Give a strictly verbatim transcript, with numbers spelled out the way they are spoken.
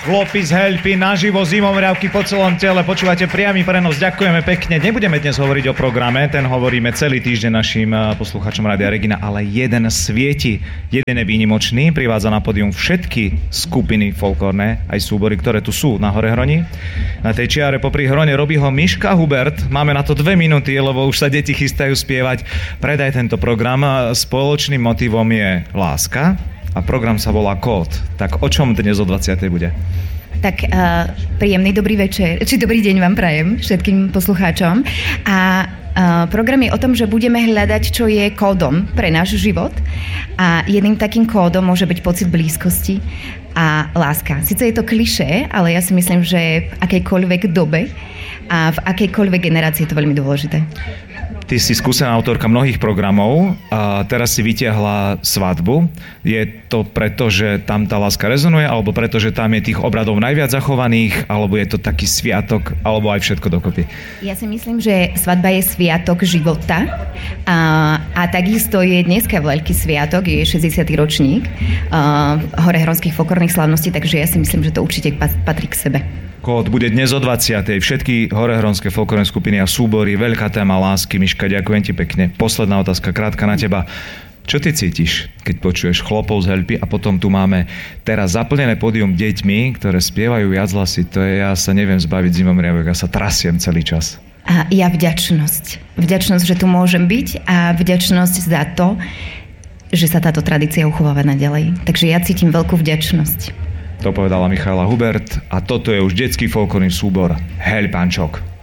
Chlopy z Helpy, naživo, zimomriavky po celom tele. Počúvate priamy prenos, ďakujeme pekne. Nebudeme dnes hovoriť o programe, ten hovoríme celý týždeň našim poslucháčom Rádia Regina, ale jeden svieti, jeden je výnimočný, privádza na pódium všetky skupiny folklórne, aj súbory, ktoré tu sú na Hore Hroni. Na tej čiare popri Hrone robí ho Miška Hubert. Máme na to dve minúty, lebo už sa deti chystajú spievať. Predaj tento program. Spoločným motivom je láska. A program sa volá Kód. Tak o čom dnes o dvadsiatej bude? Tak uh, príjemný dobrý večer, či dobrý deň vám prajem všetkým poslucháčom. A uh, program je o tom, že budeme hľadať, čo je kódom pre náš život. A jedným takým kódom môže byť pocit blízkosti a láska. Sice je to klišé, ale ja si myslím, že v akejkoľvek dobe a v akejkoľvek generácii je to veľmi dôležité. Ty si skúsená autorka mnohých programov a teraz si vytiahla svadbu. Je to preto, že tam tá láska rezonuje, alebo preto, že tam je tých obradov najviac zachovaných, alebo je to taký sviatok, alebo aj všetko dokopy? Ja si myslím, že svadba je sviatok života a, a takisto je dneska veľký sviatok, je šesťdesiaty ročník uh, horehronských folklórnych slávností, takže ja si myslím, že to určite patrí k sebe. Kód bude dnes o dvadsiatej. Všetky horehronské folklórne skupiny a súbory, veľká téma lásky. Miška, ďakujem ti pekne. Posledná otázka, krátka na teba. Čo ty cítiš, keď počuješ Chlopov z Helpy a potom tu máme teraz zaplnené pódium deťmi, ktoré spievajú viac hlasy? To je, ja sa neviem zbaviť zimomriavok, ja sa trasiem celý čas. A ja vďačnosť. Vďačnosť, že tu môžem byť a vďačnosť za to, že sa táto tradícia uchováva naďalej. Takže ja cítim veľkú vďačnosť. To povedala Michaela Hubert a toto je už detský folklórny súbor Helpančok.